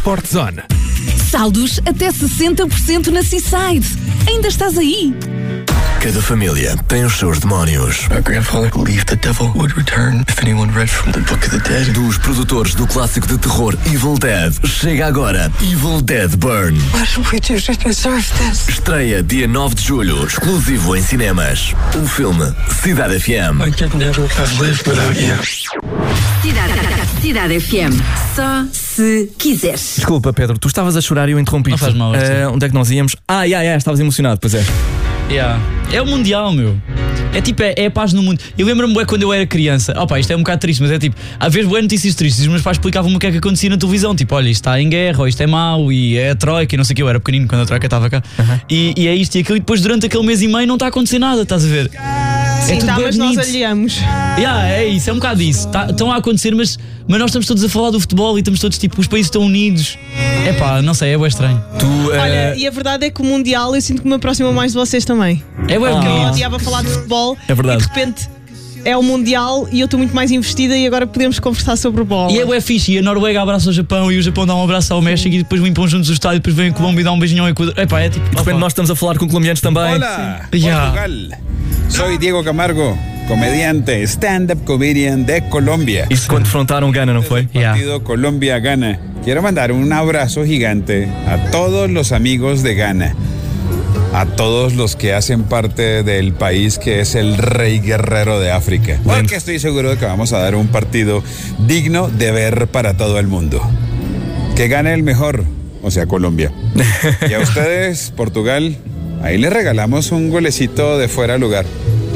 Sport Zone. Saldos até 60% na Seaside. Ainda estás aí? Cada família tem os seus demónios. My grandfather believed the devil would return if anyone read from the Book of the Dead. Dos produtores do clássico de terror Evil Dead, chega agora Evil Dead Burn. What did we do to deserve this? Estreia dia 9 de julho, exclusivo em cinemas. O filme Cidade FM. I could never have lived without you. Cidade FM. Só se quiseres. Desculpa, Pedro, tu estavas a chorar e eu interrompi-te. Não faz mal, onde é que nós íamos? Estavas emocionado, pois é. É o Mundial, meu. É tipo, é a paz no mundo. Eu lembro-me bem quando eu era criança. Isto é um bocado triste, mas é tipo, às vezes bué notícias tristes, os meus pais explicavam-me o que é que acontecia na televisão. Tipo, olha, isto está em guerra, ou isto é mau, e é a Troika, e não sei o que. Eu era pequenino quando a Troika estava cá. E é isto e aquilo, e depois durante aquele mês e meio não está a acontecer nada, estás a ver? Sim, mas nós aliamos. É isso, é um bocado isso. Estão a acontecer, mas nós estamos todos a falar do futebol e estamos todos tipo, os países estão unidos. Não sei, é bem estranho. Olha, e a verdade é que o Mundial eu sinto que me aproxima mais de vocês também. É bem Porque eu bonito. odiava falar de futebol É verdade. e de repente é o Mundial e eu estou muito mais investida e agora podemos conversar sobre bola. E é bué fixe, e a Noruega abraça o Japão e o Japão dá um abraço ao México e depois limpam juntos o estádio e depois vem a Colômbia e dá um beijinho ao Equador. É tipo. De repente nós estamos a falar com colombianos também. Hola, Yeah. Portugal. Soy Diego Camargo, comediante, stand-up comedian de Colombia. Isto quando defrontaram Gana, não foi? Partido Colombia-Ghana. Quiero mandar un abrazo gigante a todos los amigos de Ghana, a todos los que hacen parte del país que es el rey guerrero de África. Porque estoy seguro de que vamos a dar un partido digno de ver para todo el mundo. Que gane el mejor, o sea, Colombia. Y a ustedes, Portugal, ahí les regalamos un golecito de fuera de lugar.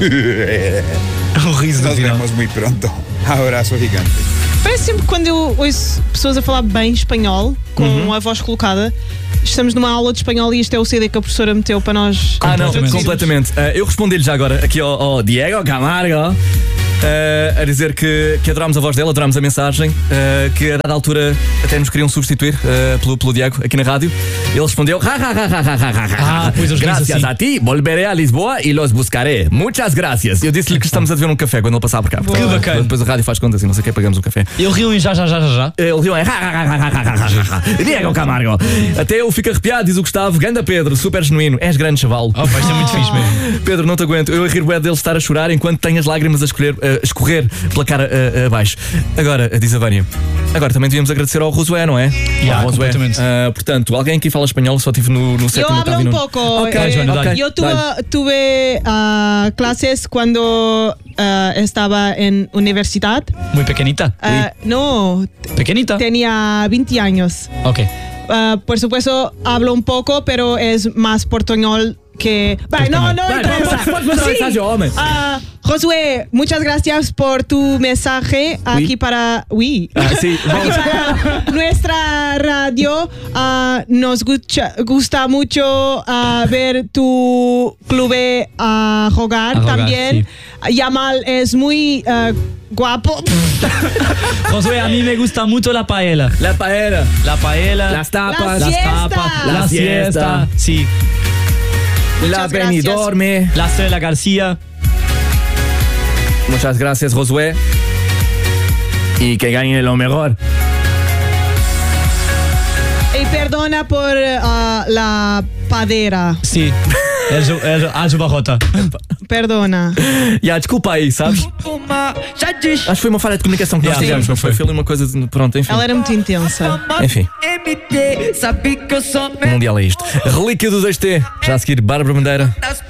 Nos vemos muy pronto. Abrazo gigante. Parece sempre que quando eu ouço pessoas a falar bem espanhol, com a voz colocada, estamos numa aula de espanhol e este é o CD que a professora meteu para nós. Não, completamente. Eu respondi-lhe já agora aqui ao Diego Camargo a dizer que adorámos a voz dele, adorámos a mensagem, que a dada altura até nos queriam substituir pelo Diego aqui na rádio. Ele respondeu: gracias a ti, volveré a Lisboa e los buscaré. Muchas gracias. Eu disse-lhe que estamos a dever um café quando ele passar por cá. Que bacana. Depois a rádio faz contas e não sei o que, pagamos um café. Eu rio em já. Ele riu em Diego Camargo. Até eu fico arrepiado, diz o Gustavo. Ganda Pedro, super genuíno. És grande chaval. Isto é muito fixe mesmo. Pedro, não te aguento. Eu a rir bué dele estar a chorar enquanto tem as lágrimas a escorrer pela cara abaixo. Agora, diz a Vânia, agora também devíamos agradecer ao Josué, não é? Ao Josué. Completamente. Portanto, alguém aqui fala espanhol, só estive no sétimo. Eu hablo un poco. Yo tuve clases cuando estaba en universidad. Muy pequeñita. No, Pequeñita. tenía 20 años. Ok. Por supuesto, hablo un poco, pero es más portuñol que... No interesa. Sí. Josué, muchas gracias por tu mensaje aquí para... Sí, Aquí para nuestra radio. Nos gusta mucho ver tu club a jugar también. Sí. Yamal es muy guapo. Josué, a mí me gusta mucho la paella. La paella. Las tapas. La siesta. La siesta. Sí. La Benidorme. La Cela García. Muchas gracias, Josué. Y que ganen lo mejor. Y perdona por la padera. Sí. És o Barrota. Perdona. Desculpa aí, sabes? Acho que foi uma falha de comunicação que nós tivemos, não foi? Foi ali uma coisa de... Pronto, enfim. Ela era muito intensa. Enfim. O Mundial é isto. Relíquia do 2T. Já a seguir, Bárbara Bandeira.